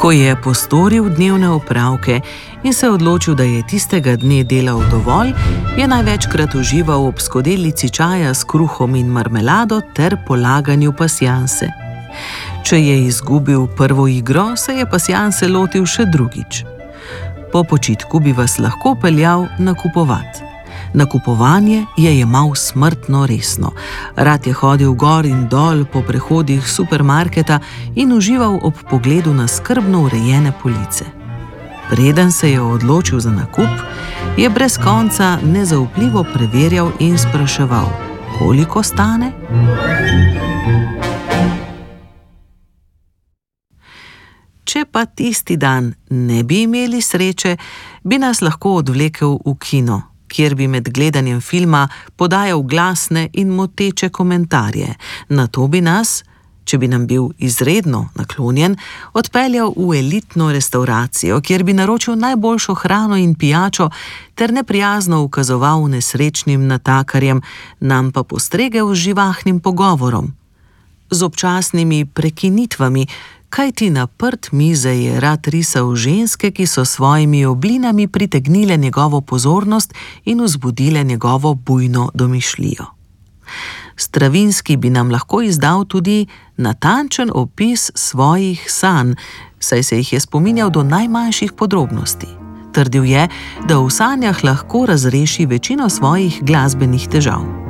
Ko je postoril dnevne opravke in se odločil, da je tistega dne delal dovolj, je največkrat užival ob skodelici čaja s kruhom in marmelado ter polaganju pasjanse. Če je izgubil prvo igro, se je pasjanse lotil še drugič. Po počitku bi vas lahko peljal nakupovati. Nakupovanje je jemal smrtno resno. Rad je hodil gor in dol po prehodih supermarketa in užival ob pogledu na skrbno urejene police. Preden se je odločil za nakup, je brez konca nezaupljivo preverjal in spraševal, koliko stane? Če pa tisti dan ne bi imeli sreče, bi nas lahko odvlekel v kino, kjer bi med gledanjem filma podajal glasne in moteče komentarje. Nato bi nas, če bi nam bil izredno naklonjen, odpeljal v elitno restavracijo, kjer bi naročil najboljšo hrano in pijačo ter neprijazno ukazoval nesrečnim natakarjem, nam pa postregel z živahnim pogovorom. Z občasnimi prekinitvami, kajti na prt mize je rad risal ženske, ki so svojimi oblinami pritegnile njegovo pozornost in vzbudile njegovo bujno domišljijo. Stravinski bi nam lahko izdal tudi natančen opis svojih sanj, saj se jih je spominjal do najmanjših podrobnosti. Trdil je, da v sanjah lahko razreši večino svojih glasbenih težav.